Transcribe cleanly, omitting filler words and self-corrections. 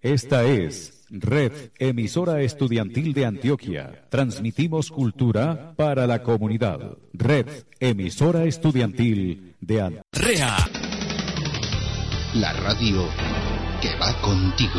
Esta es Red Emisora Estudiantil de Antioquia. Transmitimos cultura para la comunidad. Red Emisora Estudiantil de Antioquia. REA, la radio que va contigo.